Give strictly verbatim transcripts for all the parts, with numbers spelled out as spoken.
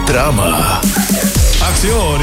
drama, acción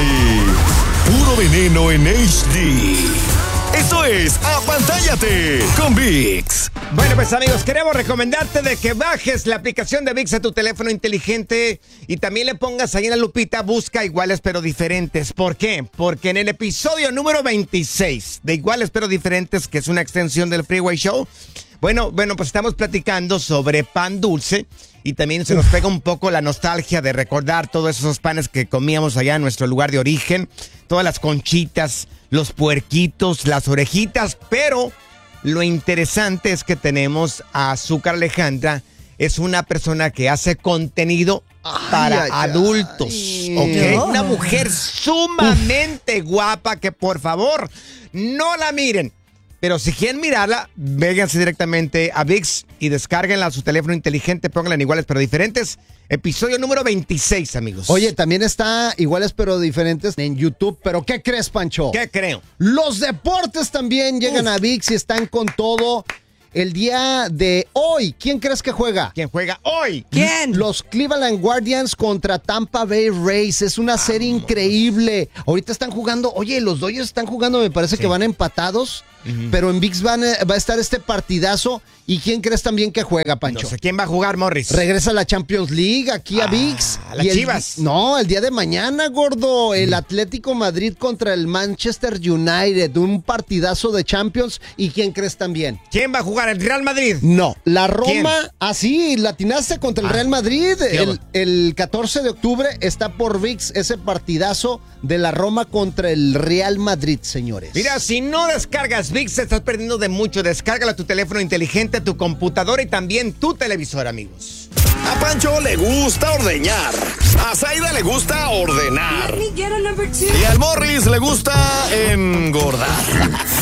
y puro veneno en H D. Esto es Apantállate con ViX. Bueno, pues amigos, queremos recomendarte de que bajes la aplicación de ViX a tu teléfono inteligente y también le pongas ahí en la lupita busca iguales pero diferentes. ¿Por qué? Porque en el episodio número veintiséis de Iguales pero Diferentes, que es una extensión del Freeway Show, bueno, bueno, pues estamos platicando sobre pan dulce y también se nos pega un poco la nostalgia de recordar todos esos panes que comíamos allá en nuestro lugar de origen, todas las conchitas, los puerquitos, las orejitas, pero lo interesante es que tenemos a Azúcar Alejandra, es una persona que hace contenido para ay, adultos, ay, ¿ok? No. Una mujer sumamente Uf. guapa que por favor no la miren. Pero si quieren mirarla, vénganse directamente a ViX y descárguenla a su teléfono inteligente, pónganla en Iguales pero Diferentes. Episodio número veintiséis, amigos. Oye, también está Iguales pero Diferentes en YouTube. ¿Pero qué crees, Pancho? ¿Qué creo? Los deportes también llegan Uf. a ViX y están con todo. El día de hoy, ¿quién crees que juega? ¿Quién juega hoy? ¿Quién? Los Cleveland Guardians contra Tampa Bay Rays. Es una serie Vamos. increíble. Ahorita están jugando, oye, los Dodgers están jugando, me parece sí. que van empatados, uh-huh. pero en ViX van, va a estar este partidazo. ¿Y quién crees también que juega, Pancho? No sé, ¿quién va a jugar, Morris? Regresa a la Champions League aquí a ah, ViX. ¿Las y el, Chivas? No, el día de mañana, gordo. El Atlético Madrid contra el Manchester United. Un partidazo de Champions. ¿Y quién crees también? ¿Quién va a jugar? ¿El Real Madrid? No, la Roma. Ah, sí, latinaste contra el ah, Real Madrid. El, el catorce de octubre está por ViX ese partidazo de la Roma contra el Real Madrid, señores. Mira, si no descargas ViX, te estás perdiendo de mucho. Descárgala a tu teléfono inteligente, tu computadora y también tu televisor, amigos. A Pancho le gusta ordeñar. A Zaida le gusta ordenar. Y al Morris le gusta engordar.